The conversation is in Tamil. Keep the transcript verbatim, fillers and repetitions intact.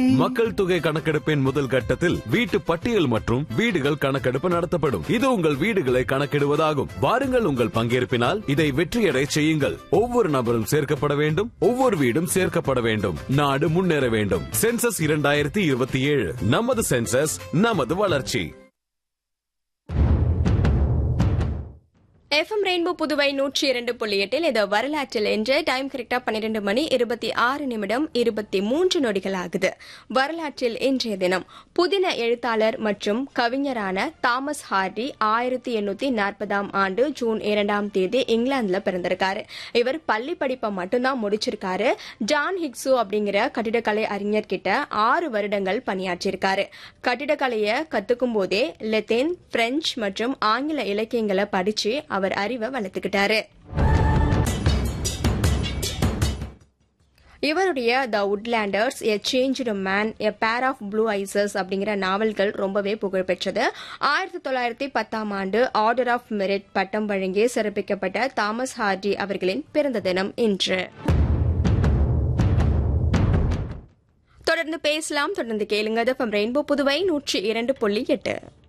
மக்கள் தொகை கணக்கெடுப்பின் முதல் கட்டத்தில் வீட்டு பட்டியல் மற்றும் வீடுகள் கணக்கெடுப்பு நடத்தப்படும். இது உங்கள் வீடுகளை கணக்கிடுவதாகும். வாருங்கள், உங்கள் பங்கேற்பினால் இதை வெற்றியடை செய்யுங்கள். ஒவ்வொரு நபரும் சேர்க்கப்பட வேண்டும், ஒவ்வொரு வீடும் சேர்க்கப்பட வேண்டும். நாடு முன்னேற வேண்டும். சென்சஸ் இரண்டாயிரத்தி இருபத்தி ஏழு, நமது சென்சஸ், நமது வளர்ச்சி. எஃப்எம் ரெயின்போ புதுவை நூற்றி இரண்டு புள்ளி எட்டில் இது வரலாற்றில் என்று டைம் கரெக்டா பன்னிரண்டு மணி இருபத்தி ஆறு நிமிடம் இருபத்தி மூன்று நொடிகள் ஆகுது. வரலாற்றில் இன்றைய தினம் புதின எழுத்தாளர் மற்றும் கவிஞரான தாமஸ் ஹார்டி ஆயிரத்தி எண்ணூத்தி நாற்பதாம் ஆண்டு ஜூன் இரண்டாம் தேதி இங்கிலாந்துல பிறந்திருக்காரு. இவர் பள்ளி படிப்பை மட்டும்தான் முடிச்சிருக்காரு. ஜான் ஹிக்ஸு அப்படிங்கிற கட்டிடக்கலை அறிஞர் கிட்ட ஆறு வருடங்கள் பணியாற்றியிருக்காரு. கட்டிடக்கலையை கத்துக்கும் போதே லெத்தின், பிரெஞ்சு மற்றும் ஆங்கில இலக்கியங்களை படிச்சு அவர் அறிவை வளர்த்துக்கிட்டாரு. இவருடைய த உட்லேண்டர்ஸ், எ changed man, a pair of blue ஐசஸ் அப்படிங்கிற நாவல்கள் ரொம்பவே புகழ்பெற்றது. ஆயிரத்தி தொள்ளாயிரத்தி பத்தாம் ஆண்டு ஆர்டர் ஆஃப் மெரிட் பட்டம் வழங்கி சிறப்பிக்கப்பட்ட தாமஸ் ஹார்டி அவர்களின் பிறந்த தினம் இன்று. தொடர்ந்து பேசலாம், தொடர்ந்து கேளுங்க. ரெயின்போ புதுவை நூற்றி இரண்டு புள்ளி எட்டு.